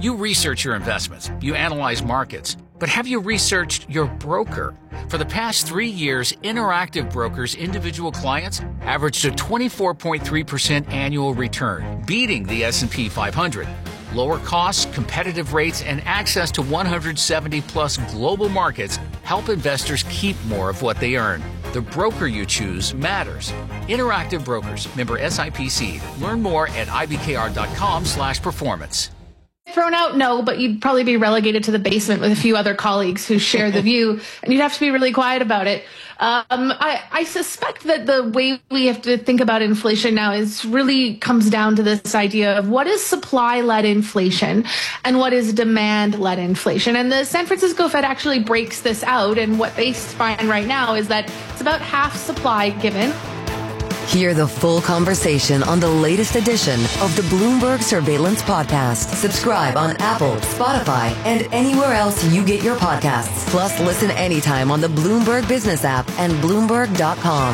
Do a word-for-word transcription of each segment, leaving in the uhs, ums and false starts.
You research your investments, you analyze markets, but have you researched your broker? For the past three years, Interactive Brokers' individual clients averaged a twenty-four point three percent annual return, beating the S and P five hundred. Lower costs, competitive rates, and access to one hundred seventy plus global markets help investors keep more of what they earn. The broker you choose matters. Interactive Brokers, member S I P C. Learn more at ibkr.com slash performance. Thrown out, no, but you'd probably be relegated to the basement with a few other colleagues who share the view, and you'd have to be really quiet about it. Um, I, I suspect that the way we have to think about inflation now is really comes down to this idea of what is supply-led inflation and what is demand-led inflation. And the San Francisco Fed actually breaks this out, and what they find right now is that it's about half supply given. Hear the full conversation on the latest edition of the Bloomberg Surveillance Podcast. Subscribe on Apple, Spotify, and anywhere else you get your podcasts. Plus, listen anytime on the Bloomberg Business app and Bloomberg dot com.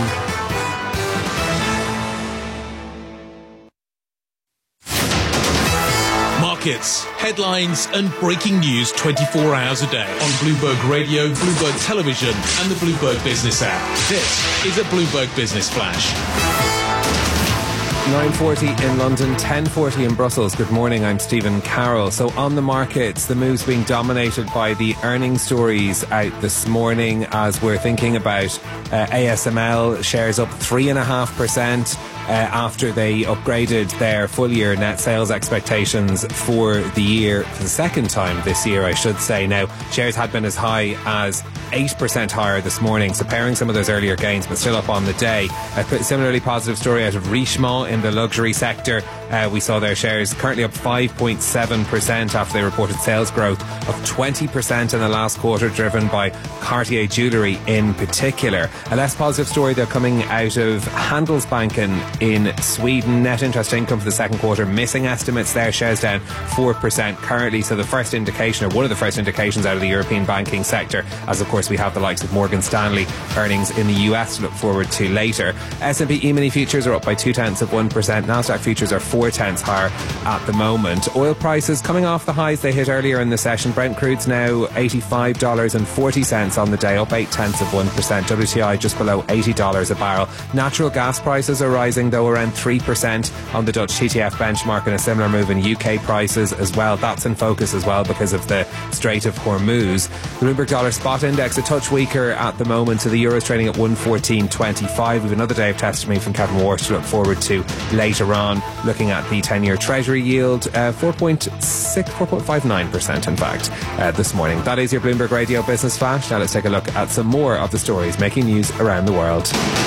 Markets, headlines, and breaking news twenty-four hours a day on Bloomberg Radio, Bloomberg Television, and the Bloomberg Business app. This is a Bloomberg Business Flash. nine forty in London, ten forty in Brussels. Good morning, I'm Stephen Carroll. So on the markets, the moves being dominated by the earnings stories out this morning as we're thinking about uh, A S M L shares up three point five percent. Uh, after they upgraded their full-year net sales expectations for the year, for the second time this year, I should say. Now, shares had been as high as eight percent higher this morning, so pairing some of those earlier gains, but still up on the day. A similarly positive story out of Richemont in the luxury sector. Uh, we saw their shares currently up five point seven percent after they reported sales growth of twenty percent in the last quarter, driven by Cartier jewellery in particular. A less positive story, though, coming out of Handelsbanken in Sweden. Net interest income for the second quarter missing estimates there. Shares down four percent currently. So the first indication, or one of the first indications out of the European banking sector, as of course we have the likes of Morgan Stanley earnings in the U S to look forward to later. S and P E-mini futures are up by two tenths of one percent. Nasdaq futures are four tenths higher at the moment. Oil prices coming off the highs they hit earlier in the session. Brent crude's now eighty-five dollars and forty cents on the day, up eight tenths of one percent. W T I just below eighty dollars a barrel. Natural gas prices are rising, though, around three percent on the Dutch T T F benchmark, and a similar move in U K prices as well. That's in focus as well because of the Strait of Hormuz. The Bloomberg Dollar Spot Index a touch weaker at the moment, so the Euro's trading at one fourteen twenty-five. We have another day of testimony from Kevin Ward to look forward to later on, looking at the ten-year Treasury yield, uh, four point six, four point five nine percent in fact, uh, this morning. That is your Bloomberg Radio Business Flash. Now let's take a look at some more of the stories making news around the world.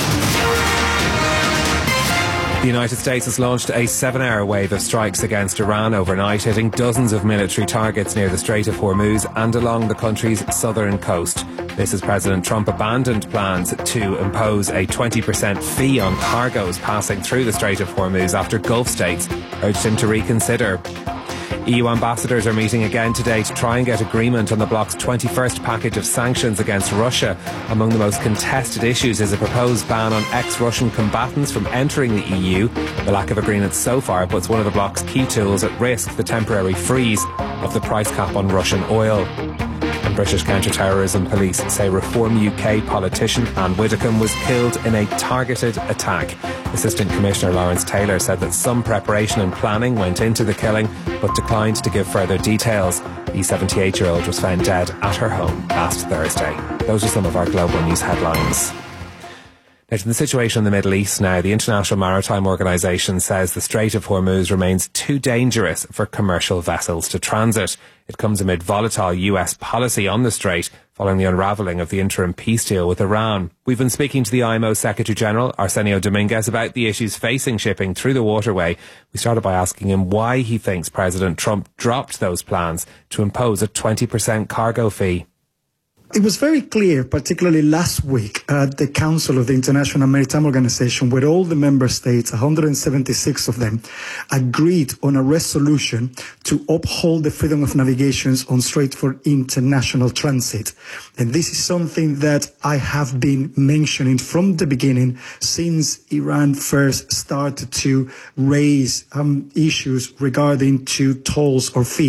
The United States has launched a seven-hour wave of strikes against Iran overnight, hitting dozens of military targets near the Strait of Hormuz and along the country's southern coast. This as President Trump abandoned plans to impose a twenty percent fee on cargoes passing through the Strait of Hormuz after Gulf states urged him to reconsider. E U ambassadors are meeting again today to try and get agreement on the bloc's twenty-first package of sanctions against Russia. Among the most contested issues is a proposed ban on ex-Russian combatants from entering the E U. The lack of agreement so far puts one of the bloc's key tools at risk, the temporary freeze of the price cap on Russian oil. And British counter-terrorism police say Reform U K politician Anne Widdecombe was killed in a targeted attack. Assistant Commissioner Lawrence Taylor said that some preparation and planning went into the killing, but declined to give further details. The seventy-eight-year-old was found dead at her home last Thursday. Those are some of our global news headlines. Now, to the situation in the Middle East now, the International Maritime Organization says the Strait of Hormuz remains too dangerous for commercial vessels to transit. It comes amid volatile U S policy on the strait following the unravelling of the interim peace deal with Iran. We've been speaking to the I M O Secretary General, Arsenio Dominguez, about the issues facing shipping through the waterway. We started by asking him why he thinks President Trump dropped those plans to impose a twenty percent cargo fee. It was very clear, particularly last week at the Council of the International Maritime Organization, where all the member states, one hundred seventy-six of them, agreed on a resolution to uphold the freedom of navigation on Strait for international transit. And this is something that I have been mentioning from the beginning, since Iran first started to raise um, issues regarding to tolls or fees.